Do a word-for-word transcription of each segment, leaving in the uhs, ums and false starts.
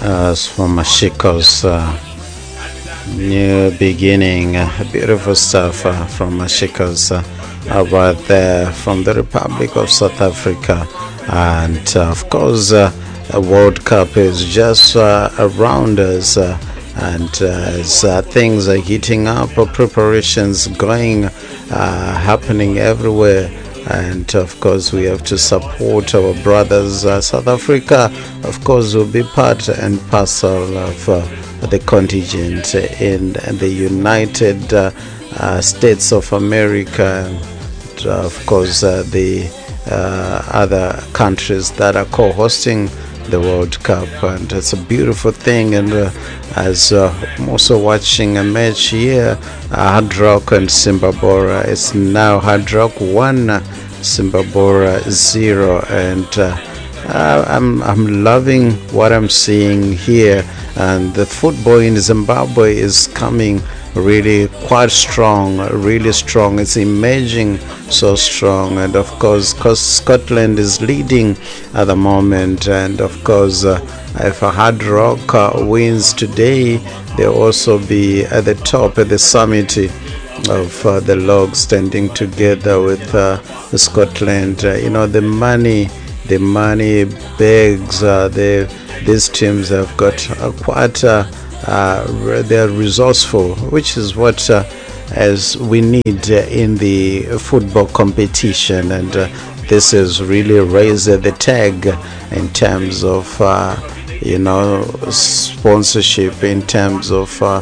As for Mashiko's uh, new beginning, uh, beautiful stuff uh, from Mashiko's uh, about there from the Republic of South Africa. And uh, of course, uh, a World Cup is just uh, around us. Uh, and uh, as uh, things are heating up, uh, preparations going, uh, happening everywhere. And of course, we have to support our brothers. Uh, South Africa, of course, will be part and parcel of uh, the contingent in the United uh, uh, States of America. And, uh, of course, uh, the uh, other countries that are co-hosting the World Cup, and it's a beautiful thing. And uh, as uh, I'm also watching a match here, uh, Hard Rock and Simbabora. It's now Hard Rock one, Simbabora zero, and uh, uh, I'm I'm loving what I'm seeing here. And the football in Zimbabwe is coming really quite strong, really strong. It's emerging so strong. And of course, cause Scotland is leading at the moment. And of course, uh, if a Hard Rock uh, wins today, they'll also be at the top, at the summit of uh, the log, standing together with uh, Scotland. Uh, you know, the money, the money bags, uh, the these teams have got uh, quite uh, uh, they're resourceful, which is what uh, as we need uh, in the football competition. And uh, this has really raised uh, the tag in terms of uh, you know sponsorship, in terms of uh,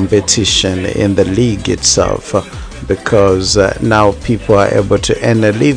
competition in the league itself, uh, because uh, now people are able to earn a living